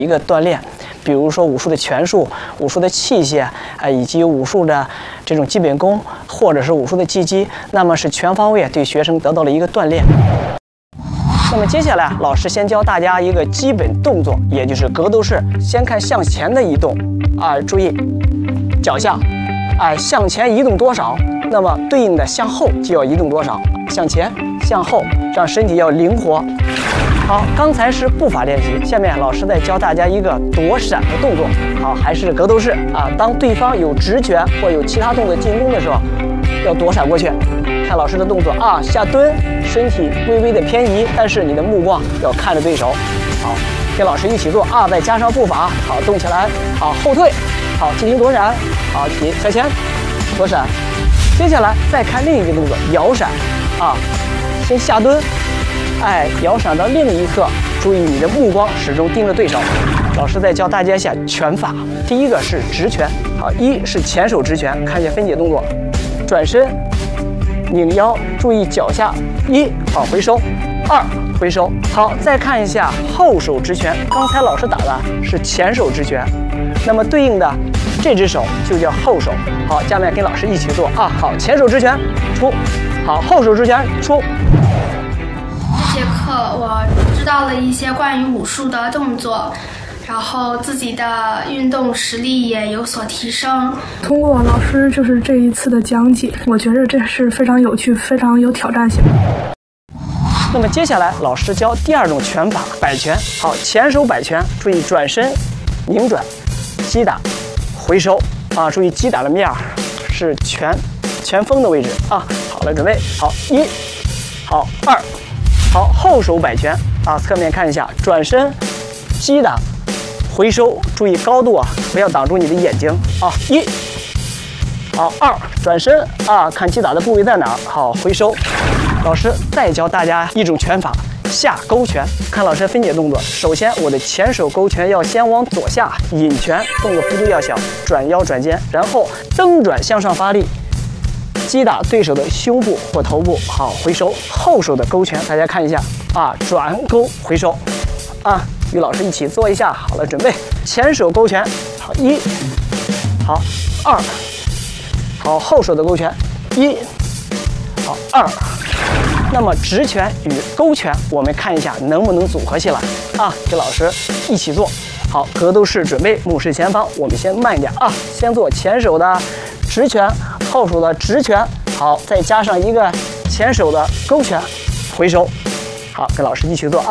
一个锻炼，比如说武术的拳术、武术的器械以及武术的这种基本功，或者是武术的技击，那么是全方位对学生得到了一个锻炼。那么接下来，老师先教大家一个基本动作，也就是格斗式。先看向前的移动，注意脚下，向前移动多少，那么对应的向后就要移动多少，向前、向后，让身体要灵活。好，刚才是步伐练习，下面老师再教大家一个躲闪的动作。好，还是格斗式当对方有直拳或有其他动作进攻的时候，要躲闪过去。看老师的动作下蹲，身体微微的偏移，但是你的目光要看着对手。好，跟老师一起做再加上步伐，好，动起来，好，后退，好，进行躲闪，好，起向前，躲闪。接下来再看另一个动作，摇闪，先下蹲，摇闪到另一侧，注意你的目光始终盯着对手。老师再教大家一下拳法，第一个是直拳，一是前手直拳，看一下分解动作，转身。拧腰，注意脚下，好，回收，2回收。好，再看一下后手直拳，刚才老师打的是前手直拳，那么对应的这只手就叫后手。好，下面跟老师一起做好，前手直拳出，好，后手直拳出。 这节课我知道了一些关于武术的动作。然后自己的运动实力也有所提升。 通过老师这一次的讲解，我觉得这是非常有趣、非常有挑战性。 那么接下来老师教第二种拳法，摆拳。好，前手摆拳，注意转身、拧转、击打、回收注意击打的面是拳锋的位置好，来准备，好，1，好，2，好，后手摆拳侧面看一下，转身、击打。回收，注意高度不要挡住你的眼睛1，好，2，转身看击打的部位在哪儿，好，回收。老师再教大家一种拳法，下勾拳。看老师分解动作，首先我的前手勾拳要先往左下引拳，动作幅度要小，转腰转肩，然后蹬转向上发力，击打对手的胸部或头部，好，回收。后手的勾拳，大家看一下转勾回收与老师一起做一下，好了，准备前手勾拳，好，1，好，2，好，后手的勾拳，1，好，2。那么直拳与勾拳，我们看一下能不能组合起来跟老师一起做。好，格斗式准备，目视前方，我们先慢一点先做前手的直拳，后手的直拳，好，再加上一个前手的勾拳，回收。好，跟老师一起做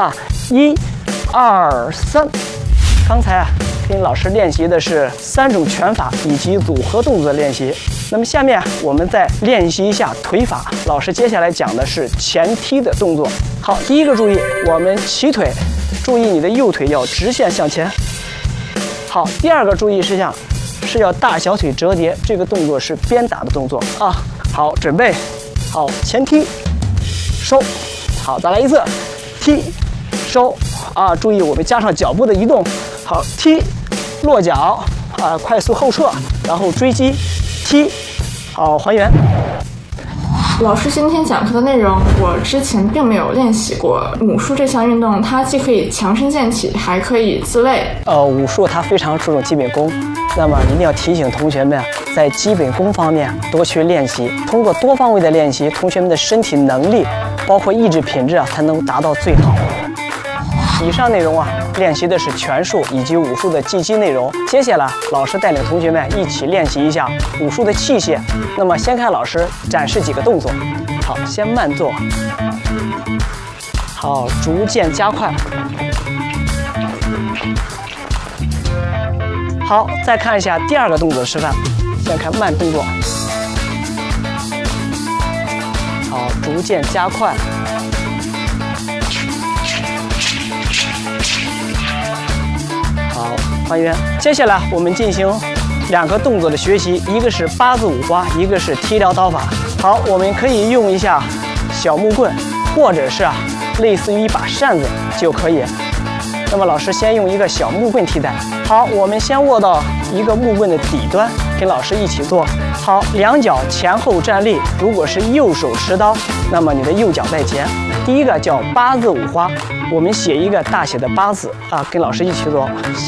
1、2、3，刚才跟老师练习的是3种拳法以及组合动作的练习。那么下面我们再练习一下腿法。老师接下来讲的是前踢的动作。好，第一个注意，我们起腿，注意你的右腿要直线向前。好，第二个注意事项是要大小腿折叠，这个动作是鞭打的动作好，准备，好，前踢，收，好，再来一次，踢，收。注意我们加上脚步的移动，好，踢，落脚，快速后撤，然后追击，踢，好，还原。 老师今天讲课的内容，我之前并没有练习过。武术这项运动，它既可以强身健体，还可以自卫。 武术它非常注重基本功，那么一定要提醒同学们，在基本功方面多去练习。通过多方位的练习，同学们的身体能力，包括意志品质才能达到最好。以上内容练习的是拳术以及武术的技击内容。接下来，老师带领同学们一起练习一下武术的器械。那么，先看老师展示几个动作。好，先慢做，好，逐渐加快。好，再看一下第二个动作示范。先看慢动作，好，逐渐加快。好，还原。接下来我们进行2个动作的学习，一个是八字五花，一个是踢撩刀法。好，我们可以用一下小木棍，或者是类似于一把扇子就可以。那么老师先用一个小木棍替代。好，我们先握到一个木棍的底端，跟老师一起做。好，两脚前后站立。如果是右手持刀，那么你的右脚在前。第一个叫八字五花，我们写一个大写的八字跟老师一起做。